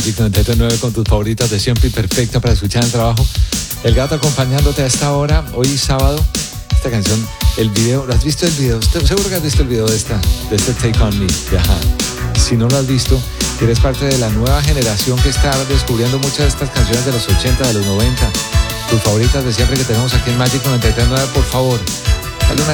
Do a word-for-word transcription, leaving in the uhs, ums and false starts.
Magic noventa y nueve con tus favoritas de siempre y perfecta para escuchar en el trabajo. El Gato acompañándote a esta hora, hoy sábado. Esta canción, el video, ¿lo has visto el video? Seguro que has visto el video de esta, de este Take On Me, de Ajá. Si no lo has visto, eres parte de la nueva generación que está descubriendo muchas de estas canciones de los ochenta, de los noventa. Tus favoritas de siempre que tenemos aquí en Magic noventa y nueve, por favor, dale una